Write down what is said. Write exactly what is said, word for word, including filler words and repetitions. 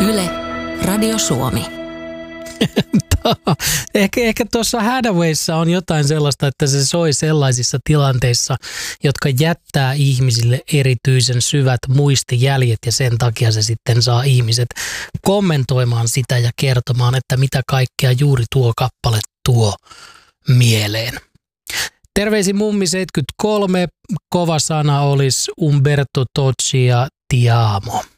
Yle, Radio Suomi. ehkä ehkä tuossa Hadawayssa on jotain sellaista, että se soi sellaisissa tilanteissa, jotka jättää ihmisille erityisen syvät muistijäljet ja sen takia se sitten saa ihmiset kommentoimaan sitä ja kertomaan, että mitä kaikkea juuri tuo kappale tuo mieleen. Terveisin Mummi seitsemänkymmentäkolme, kova sana olisi Umberto Tocci ja Ti amo.